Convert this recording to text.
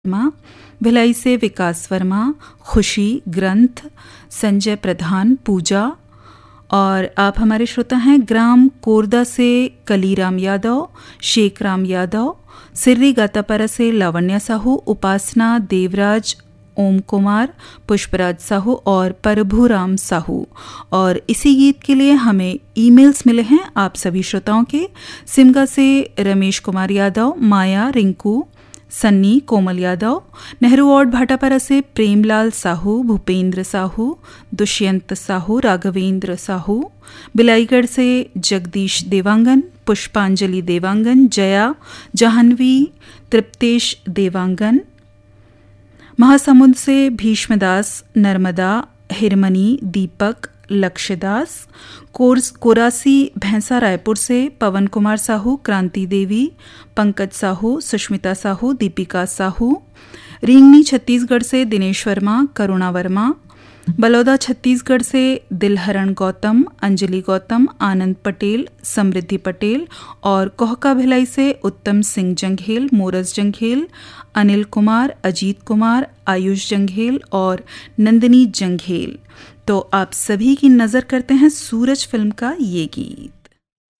वर्मा, भिलाई से विकास वर्मा, खुशी, ग्रंथ, संजय प्रधान, पूजा। और आप हमारे श्रोता हैं ग्राम कोरदा से कलीराम यादव, शेख राम यादव, सिर्री गातापारा से लावण्या साहू, उपासना, देवराज, ओम कुमार, पुष्पराज साहू और प्रभुराम साहू। और इसी गीत के लिए हमें ईमेल्स मिले हैं आप सभी श्रोताओं के। सिमगा से रमेश कुमार यादव, माया, रिंकू, सन्नी, कोमल यादव, नेहरू वार्ड भाटापारा से प्रेमलाल साहू, भूपेंद्र साहू, दुष्यंत साहू, राघवेंद्र साहू, बिलाईगढ़ से जगदीश देवांगन, पुष्पांजलि देवांगन, जया, जाह्नवी, तृप्तेश देवांगन, महासमुंद से भीष्मदास, नर्मदा, हिरमनी, दीपक, लक्ष्यदास, कोरासी भैंसा रायपुर से पवन कुमार साहू, क्रांति देवी, पंकज साहू, सुष्मिता साहू, दीपिका साहू, रींगनी छत्तीसगढ़ से दिनेश वर्मा, करुणा वर्मा, बलौदा छत्तीसगढ़ से दिलहरण गौतम, अंजलि गौतम, आनंद पटेल, समृद्धि पटेल और कोहका भिलाई से उत्तम सिंह जंघेल, मोरस जंघेल, अनिल कुमार, अजीत कुमार, आयुष जंघेल और नंदिनी जंघेल। तो आप सभी की नज़र करते हैं सूरज फिल्म का ये गीत।